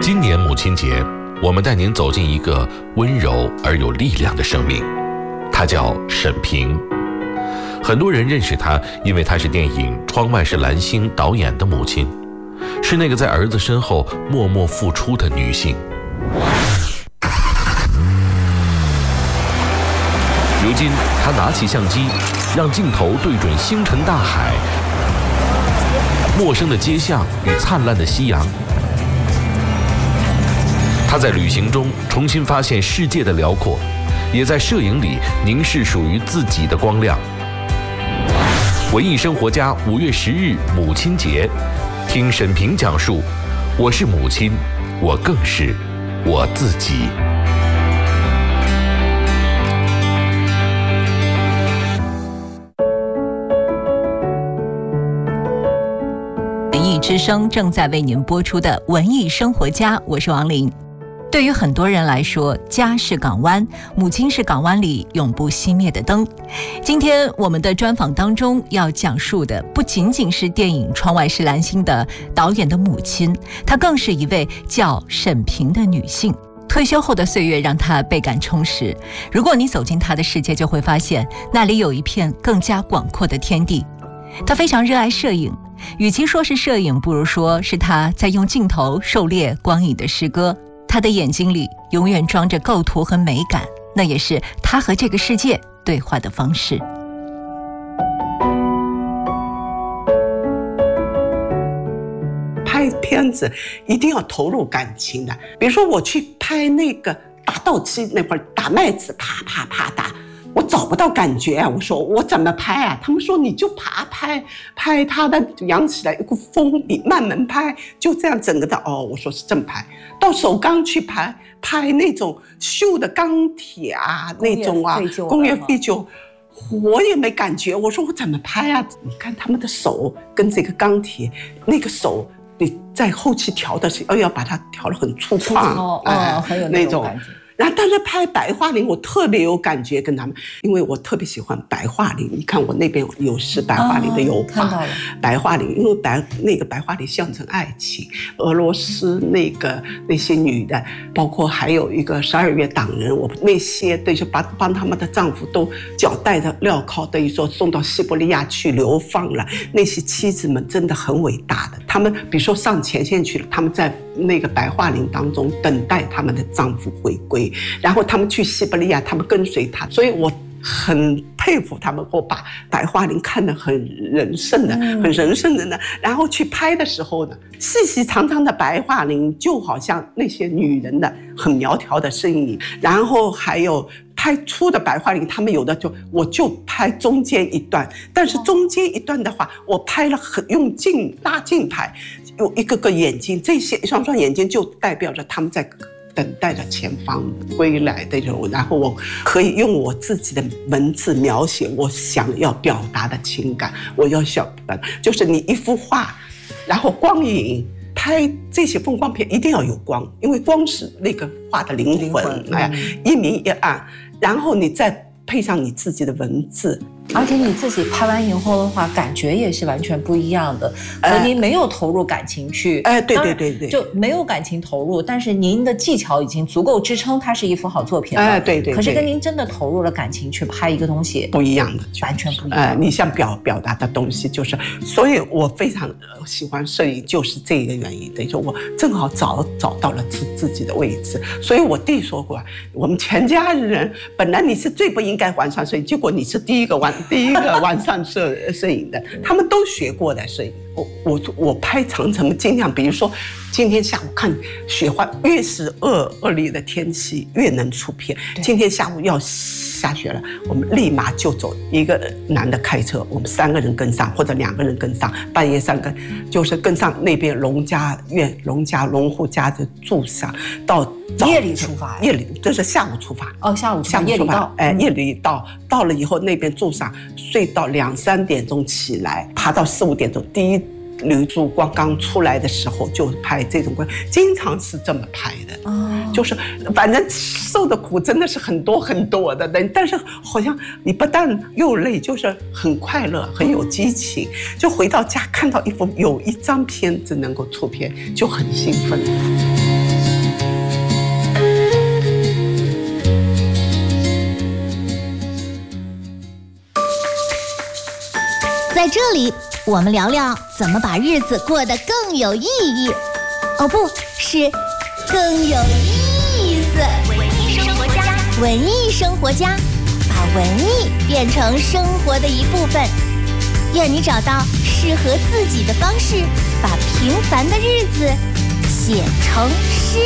今年母亲节，我们带您走进一个温柔而有力量的生命，她叫沈平。很多人认识她，因为她是电影《窗外是蓝星》导演的母亲，是那个在儿子身后默默付出的女性。如今，她拿起相机，让镜头对准星辰大海、陌生的街巷与灿烂的夕阳。他在旅行中重新发现世界的辽阔，也在摄影里凝视属于自己的光亮。文艺生活家5月10日母亲节，听沈平讲述：我是母亲，我更是我自己。 文艺之声正在为您播出的文艺生活家，我是王琳。对于很多人来说，家是港湾，母亲是港湾里永不熄灭的灯。今天我们的专访当中要讲述的不仅仅是电影《窗外是蓝星》的导演的母亲，她更是一位叫沈平的女性。退休后的岁月让她倍感充实。如果你走进她的世界，就会发现那里有一片更加广阔的天地。她非常热爱摄影，与其说是摄影，不如说是她在用镜头狩猎光影的诗歌。他的眼睛里永远装着构图和美感，那也是他和这个世界对话的方式。 拍片子一定要投入感情的，比如说我去拍那个打稻机那会儿，打麦子啪啪啪打，我找不到感觉啊！我说我怎么拍啊？他们说你就拍它的扬起来一股风，你慢慢拍，就这样整个的哦。我说是这么拍。到首钢去拍那种锈的钢铁啊，那种啊工业废旧，我也没感觉。我说我怎么拍啊？你看他们的手跟这个钢铁，那个手你在后期调的是要把它调得很粗犷， 很有那种感觉。 然后但是拍白桦林我特别有感觉，跟他们，因为我特别喜欢白桦林。你看我那边有是白桦林的油画， 看到了白桦林，因为那个白桦林象征爱情。俄罗斯那些女的，包括还有一个12月党人，我那些等于帮他们的丈夫都脚带着镣铐，等于说送到西伯利亚去流放了。那些妻子们真的很伟大的，他们比如说上前线去了，他们在那个白桦林当中等待他们的丈夫回归。然后他们去西伯利亚，他们跟随他，所以我很佩服他们。我把白桦林看得很神圣的呢。然后去拍的时候呢，细细长长的白桦林就好像那些女人的很苗条的身影。然后还有拍粗的白桦林，他们有的我就拍中间一段，但是中间一段的话，我拍了用拉近拍，有一个个眼睛，这些一双双眼睛就代表着他们在等待着前方归来的人，然后我可以用我自己的文字描写我想要表达的情感。我要想就是你一幅画，然后光影，拍这些风光片一定要有光，因为光是那个画的灵魂，一明一暗，然后你再配上你自己的文字。 而且你自己拍完以后的话，感觉也是完全不一样的。和您没有投入感情去， 对， 就没有感情投入，但是您的技巧已经足够支撑它是一幅好作品了。 对。 可是跟您真的投入了感情去拍一个东西， 不一样的， 完全不一样。 你想表达的东西就是，所以我非常喜欢摄影，就是这个原因。等于说我正好找到了自己的位置。所以我弟说过，我们全家人本来你是最不应该晚上摄影，结果你是第一个晚上摄影的，他们都学过的摄影。我拍长城尽量，比如说今天下午看雪花，越是恶劣的天气越能出片。今天下午要下雪了，我们立马就走，一个男的开车，我们3个人跟上，或者2个人跟上，半夜3个就是跟上那边农户家的住上，到夜里出发， 夜里这是下午出发。 下午出发，夜里到， 夜里到了以后那边住上，睡到2、3点钟起来，爬到4、5点钟，第一铝烛光刚出来的时候就拍这种光，经常是这么拍的。就是反正受的苦真的是很多的，但是好像你不但又累，就是很快乐，很有激情。就回到家看到有一张片子能够出片，就很兴奋。 在这里，我们聊聊怎么把日子过得更有意义。哦，不是，更有意思。文艺生活家，文艺生活家，把文艺变成生活的一部分。愿你找到适合自己的方式，把平凡的日子写成诗。